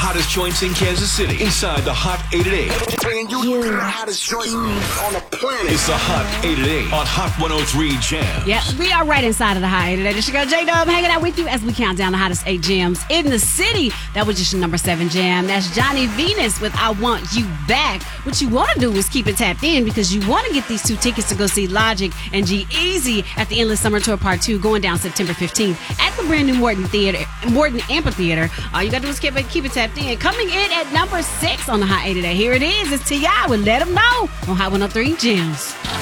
hottest joints in Kansas City. Inside the Hot 8 at 8. Playing you the hottest joint on the planet. It's the Hot 8 at 8 on Hot 103 Jams. Yep, we are right inside of the Hot 8 at 8. It's your girl J-Dub hanging out with you as we count down the hottest 8 jams in the city. That was just your number 7 jam. That's Johnny Venus with I Want You Back. What you want to do is keep it tapped in because you want to get these 2 tickets to go see Logic and G-Eazy at the Endless Summer Tour Part 2 going down September 15th at the brand new Morton Amphitheater. All you got to do is keep it tapped in. Coming in at number 6 on the Hot 8 at 8. Here it is. It's T.I. with Let 'Em Know on Hot 103 Jams.